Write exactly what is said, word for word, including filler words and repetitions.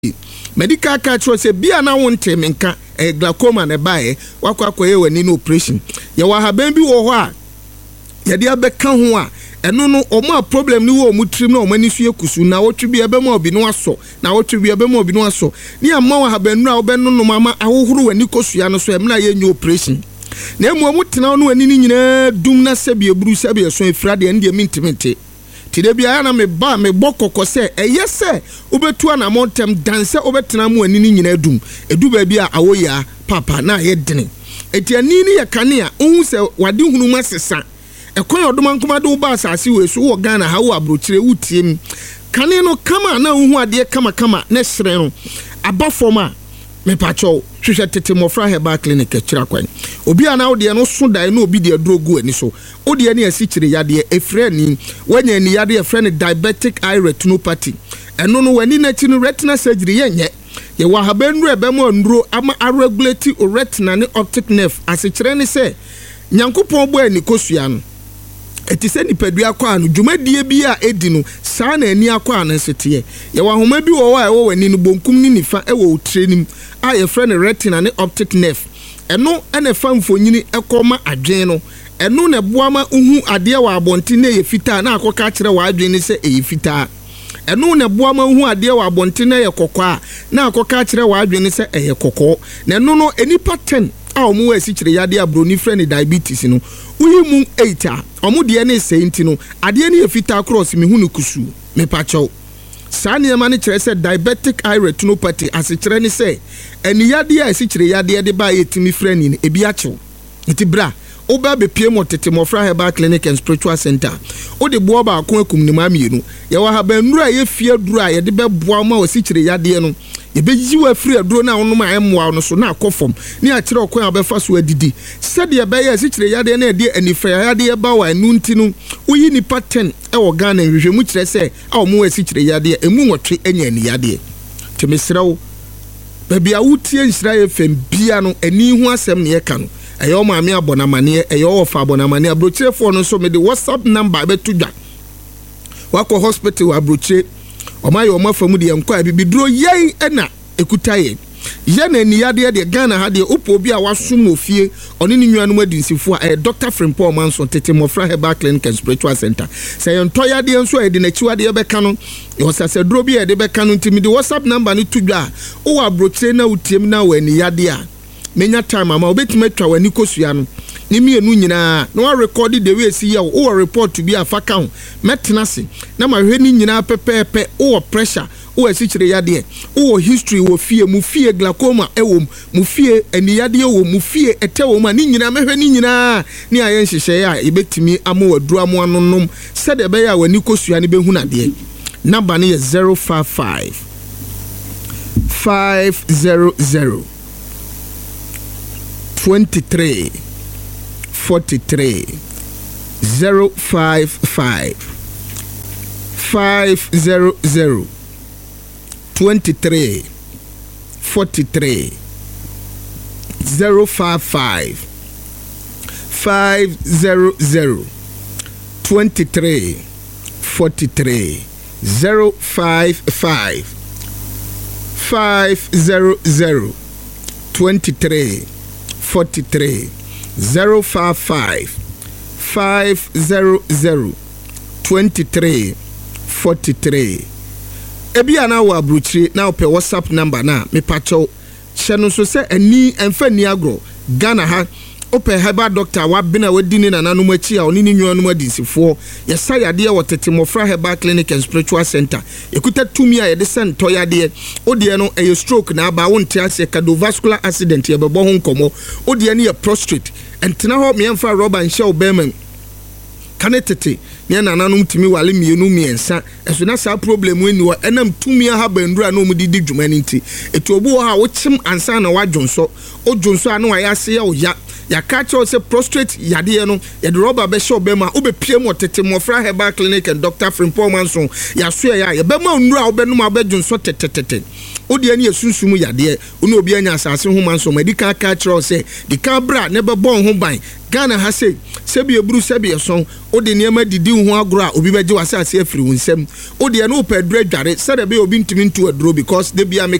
medical catcher say bia na wonte menka e glaucoma ne bae wakwa akoye wani no operation ye wa haben bi wo ho a ye de abeka ho a eno no omo problem ni wo mu trim na omo ani so ekusu na wotwe bi ebe ma obi no aso na wotwe bi ebe ma obi no aso ni amma wa haben nu a obenu no mama ahohoro wani kosua no so emna ye nyu operation na emu amu tena no wani ni nyina dum na se bi eburu se bi so efra de ende mintiminte tide bia na me ba me bokoko se eye se obetu na montem danse obetena mu ani ni nyina dum edu ba bia awoya papa na ye dene eti ani ni ye kane a ohun se wade hunu masesa ekon odoma nkoma de uba asase we so wo Ghana ha wo abrochire wutiem kane no kama na ohun ade kama kama na sere no abafoma me pacho hwehwe tete mofra heba clinic akira kwan obi ana wo de no so dai na obi de adrogu ani so wo de ne asikire yade efre ni wanya ni yade efre ni diabetic eye retinopathy eno no wani na chi no retina surgery yenye ye wa habenru ebe mo nduro ama regulate o retina ni optic nerve asikire ni se nyankopon bo ani kosua no eti se ni padua kwa no dwumadie bi a edi no saa na ani akwa na nsete ye wa homa bi wo wa e wo wani no bonkum ni nifa e wo trenim a ye frɛ ne retina ne optic nerve eno ene fa mfonyini ekoma adwen no eno ne boama uhu ade wa abonti na ye fita na akoka kire wa adwen ni se e fita eno ne boama uhu ade wa abonti na ye kokwa na akoka kire wa adwen ni se e kokko na eno no enipa ten a omu wa sikire yade abroni frɛ ne diabetes no uyi mu eight a omu de ne senti no ade ne ye fita cross me hunu kusu me pacho sani amani kire se diabetic eye retinopathy asikire ni se eni yade a asikire yade de ba yetimi frani ni ebi achew enti bra oba be pie mo tete mofra heba clinic and spiritual center o de bo ba akon akum ni mamienu ye wa ha ba nura ye fie duru a ye de be boa ma asikire yade no ye be jiwa free aduro na ono ma emwa no so na akofom ni akire okon abefa so adidi sede ye be ye asikire yade na de anifa yade ba wa anu ntinu uyi nipa ten e wo Ghana hwehwemu kire se a omo asikire yade emu nwotwe enya ni yade temesrew baby awutie nsira ye fem bia no ani hu asem ne ye ka no eyo maami abonamane eyo ofa abonamane abrochirefo no so me de WhatsApp number betudwa wako hospital abrochire omaye omafamu de enko bibiduro yei ena ekutaye ye na ni yade de Ghana ha de opo bi a wasom ofie oni ni nwanum adinsifo a Doctor Frimpong Manson tete mofra heba clinic and spiritual center say ento yade enso e de na chiwade e beka no yo sase duro bi e de beka no ntimi de WhatsApp number ni tudwa o abrochire na utiem na wani yade a menya time ama obetima twa wani kosua no ni mienu nyina na wa record the way see ya o report to be afaka ho metenase na ma hwe ni nyina pepepe o pressure o asikire yade o history wo fie mu fie glaucoma ewo mu fie ani yade wo mu fie etewo ma ni nyina mehwe ni nyina ni ayen hihye ya ebetimi amo waduru amo anonom sede be ya wani kosua ni behu na de number ni zero five five five zero zero twenty-three forty-three zero five five five zero zero twenty-three forty-three zero five five five zero zero twenty-three forty-three zero five five five zero zero twenty-three forty-three zero five five five zero zero twenty-three forty-three ebi ana wa abrochire na ope WhatsApp number na me pacho hye no so se ani emfa ni agro Ghana ha ope heba doctor wa bina wadini na nanum achi a oni ni nwanum adisifo ye sayade e wotete mofra heba clinic and spiritual center ekuta tumi a ye de sento yade o de no e stroke na aba wonte ase cardiovascular accident ye bebo ho nkomo o de ne ye prostrate entena ho me emfa rubber nhye obema kanetete ne nananum timi wale mienu miensa eso na sa problem weni wa enam tumi ha bandura na omudi dwuma nti etu obu ha wo chim ansa na wadwonso o dwonso anu ayase ya oya ya catch us say prostrate yade no ya de rubber be show be ma obepie mo tete mo fra herbal clinic and Doctor Frimpong Manson ya so ya ya be ma onura obenu ma be dwonso tetetete odi ani esunsumu yade oni obi anya asase ho Manson medical catch us say the cabra ne be bon ho ban Ghana ha say sebi eburu sebi eson odi niema didi ho agro a obi beje wasase afiri wunsem odi e no pedro dware said be obi ntimi ntu aduro because they be